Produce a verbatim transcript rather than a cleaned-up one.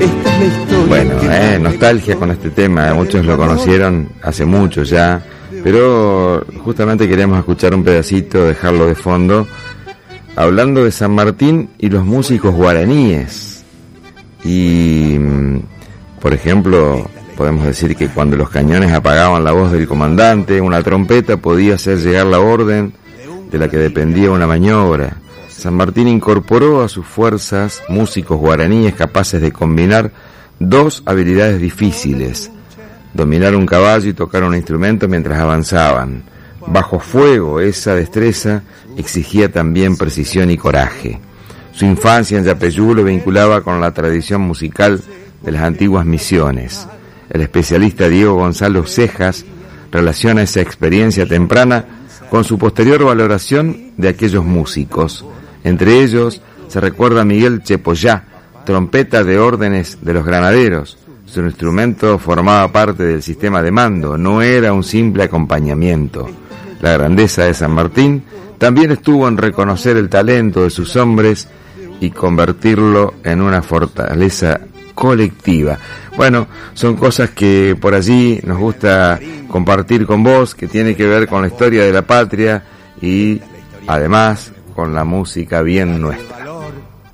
Esta es la historia. Bueno, eh, nostalgia con este tema, muchos lo conocieron hace mucho ya, pero justamente queríamos escuchar un pedacito, dejarlo de fondo, hablando de San Martín y los músicos guaraníes. Y, por ejemplo, podemos decir que cuando los cañones apagaban la voz del comandante, una trompeta podía hacer llegar la orden de la que dependía una maniobra. San Martín incorporó a sus fuerzas músicos guaraníes capaces de combinar dos habilidades difíciles: dominar un caballo y tocar un instrumento mientras avanzaban. Bajo fuego, esa destreza exigía también precisión y coraje. Su infancia en Yapeyú lo vinculaba con la tradición musical de las antiguas misiones. El especialista Diego Gonzalo Cejas relaciona esa experiencia temprana con su posterior valoración de aquellos músicos. Entre ellos se recuerda a Miguel Chepollá, trompeta de órdenes de los granaderos. Su instrumento formaba parte del sistema de mando, no era un simple acompañamiento. La grandeza de San Martín también estuvo en reconocer el talento de sus hombres y convertirlo en una fortaleza colectiva. Bueno, son cosas que por allí nos gusta compartir con vos, que tiene que ver con la historia de la patria y además con la música bien nuestra.